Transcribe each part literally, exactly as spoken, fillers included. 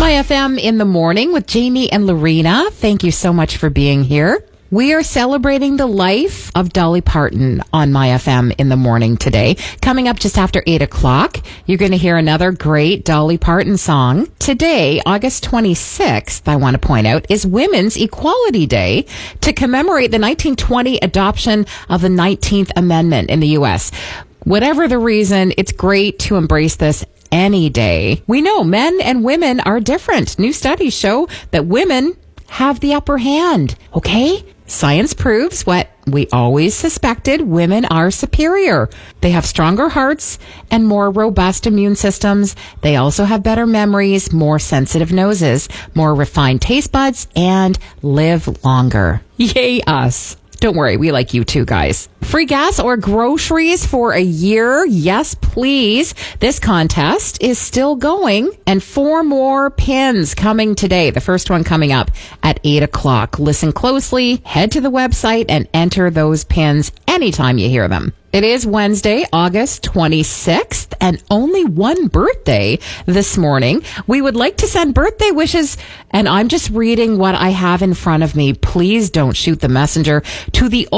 My F M in the morning with Jamie and Lorena. Thank you so much for being here. We are celebrating the life of Dolly Parton on My F M in the morning today. Coming up just after eight o'clock, you're going to hear another great Dolly Parton song. Today, August twenty-sixth, I want to point out, is Women's Equality Day to commemorate the nineteen twenty adoption of the nineteenth Amendment in the U S. Whatever the reason, it's great to embrace this any day. We know men and women are different. New studies show that women have the upper hand, okay? Science proves what we always suspected. Women are superior. They have stronger hearts and more robust immune systems. They also have better memories, more sensitive noses, more refined taste buds, and live longer. Yay us. Don't worry, we like you too, guys. Free gas or groceries for a year? Yes, please. This contest is still going, and four more pins coming today. The first one coming up at eight o'clock. Listen closely, head to the website, and enter those pins anytime you hear them. It is Wednesday, August twenty-sixth, and only one birthday this morning. We would like to send birthday wishes, and I'm just reading what I have in front of me. Please don't shoot the messenger. To the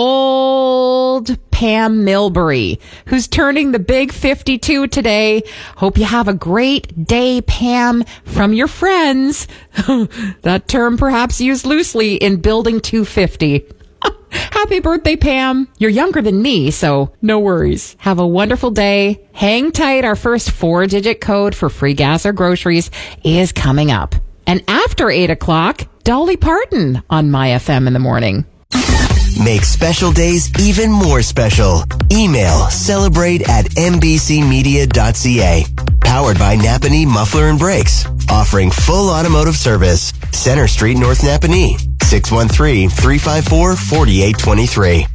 old Pam Milbury, who's turning the big fifty-two today. Hope you have a great day, Pam, from your friends. That term perhaps used loosely in Building two fifty. Happy birthday, Pam. You're younger than me, so no worries. Have a wonderful day. Hang tight. Our first four-digit code for free gas or groceries is coming up. And after eight o'clock, Dolly Parton on My F M in the morning. Make special days even more special. Email celebrate at m b c media dot c a. Powered by Napanee Muffler and Brakes. Offering full automotive service. Center Street, North Napanee. six one three, three five four, four eight two three.